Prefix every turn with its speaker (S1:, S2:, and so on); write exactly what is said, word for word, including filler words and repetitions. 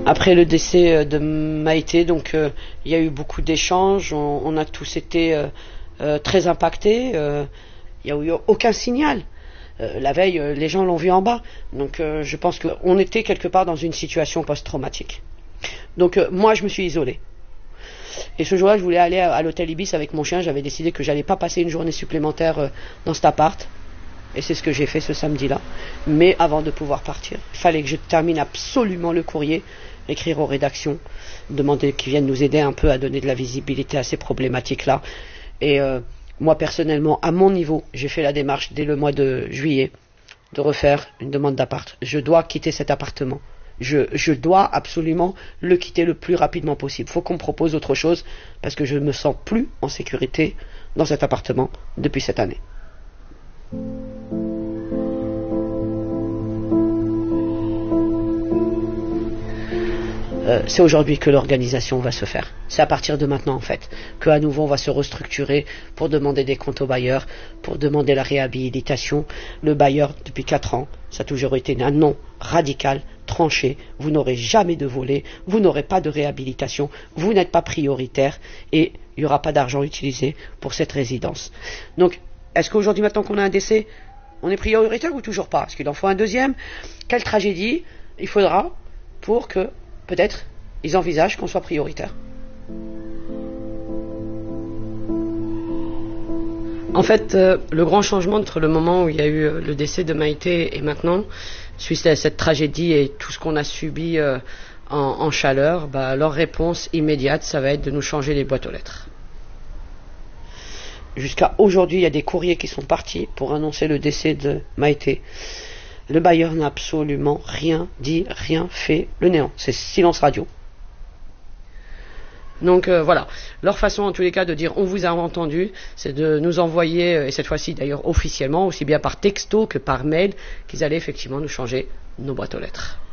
S1: Après le décès de Maïté, donc euh, il y a eu beaucoup d'échanges, on, on a tous été euh, euh, très impactés, euh, il n'y a eu aucun signal. Euh, la veille, euh, les gens l'ont vu en bas, donc euh, je pense qu'on était quelque part dans une situation post-traumatique. Donc euh, moi je me suis isolé. Et ce jour-là, je voulais aller à, à l'hôtel Ibis avec mon chien, j'avais décidé que j'allais pas passer une journée supplémentaire euh, dans cet appart. Et c'est ce que j'ai fait ce samedi-là. Mais avant de pouvoir partir, il fallait que je termine absolument le courrier, écrire aux rédactions, demander qu'ils viennent nous aider un peu à donner de la visibilité à ces problématiques-là. Et euh, moi, personnellement, à mon niveau, j'ai fait la démarche dès le mois de juillet de refaire une demande d'appart. Je dois quitter cet appartement. Je, je dois absolument le quitter le plus rapidement possible. Il faut qu'on me propose autre chose parce que je ne me sens plus en sécurité dans cet appartement depuis cette année. Euh, c'est aujourd'hui que l'organisation va se faire. C'est à partir de maintenant en fait qu'à nouveau on va se restructurer pour demander des comptes aux bailleurs, pour demander la réhabilitation. Le bailleur depuis quatre ans, ça a toujours été un non radical, tranché. Vous n'aurez jamais de volet, vous n'aurez pas de réhabilitation, vous n'êtes pas prioritaire et il n'y aura pas d'argent utilisé pour cette résidence. Donc est-ce qu'aujourd'hui maintenant qu'on a un décès, on est prioritaire ou toujours pas? Est-ce qu'il en faut un deuxième? Quelle tragédie il faudra pour que peut-être ils envisagent qu'on soit prioritaire? En fait, euh, le grand changement entre le moment où il y a eu euh, le décès de Maïté et maintenant, suite à cette tragédie et tout ce qu'on a subi euh, en, en chaleur, bah, leur réponse immédiate, ça va être de nous changer les boîtes aux lettres. Jusqu'à aujourd'hui, il y a des courriers qui sont partis pour annoncer le décès de Maïté. Le bailleur n'a absolument rien dit, rien fait, le néant. C'est silence radio. Donc euh, voilà, leur façon en tous les cas de dire on vous a entendu, c'est de nous envoyer, et cette fois-ci d'ailleurs officiellement, aussi bien par texto que par mail, qu'ils allaient effectivement nous changer nos boîtes aux lettres.